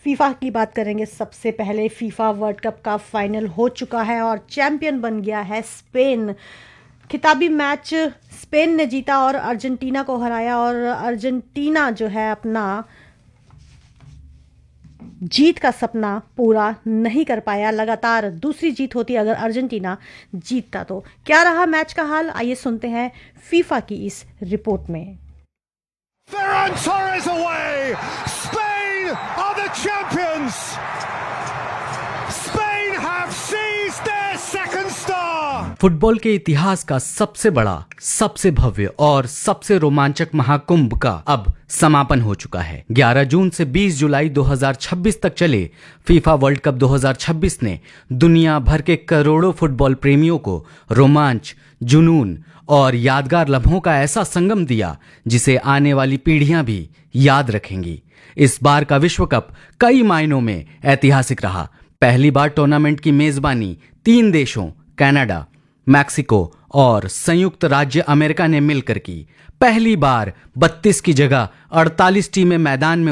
FIFA की बात करेंगे। सबसे पहले फीफा वर्ल्ड कप का फाइनल हो चुका है और चैंपियन बन गया है स्पेन। खिताबी मैच स्पेन ने जीता और अर्जेंटीना को हराया, और अर्जेंटीना जो है अपना जीत का सपना पूरा नहीं कर पाया। लगातार दूसरी जीत होती अगर अर्जेंटीना जीतता तो। क्या रहा मैच का हाल, आइए सुनते हैं फीफा की इस रिपोर्ट में। Ferran Torres away! Spain are the champions! Spain have seized their second star! Football के इतिहास का सबसे बड़ा, सबसे भव्य और सबसे रोमांचक महाकुंभ का अब समापन हो चुका है। 11 जून से 20 जुलाई 2026 तक चले फीफा वर्ल्ड कप 2026 ने दुनिया भर के करोड़ों फुटबॉल प्रेमियों को रोमांच, जुनून और यादगार लम्हों का ऐसा संगम दिया जिसे आने वाली पीढ़ियां भी याद रखेंगी। इस बार का विश्व कप कई मायनों में ऐतिहासिक रहा। पहली बार टूर्नामेंट की मेजबानी 3 देशों कनाडा, मैक्सिको और संयुक्त राज्य अमेरिका ने मिलकर की। पहली बार 32 की जगह 48 टीमें मैदान में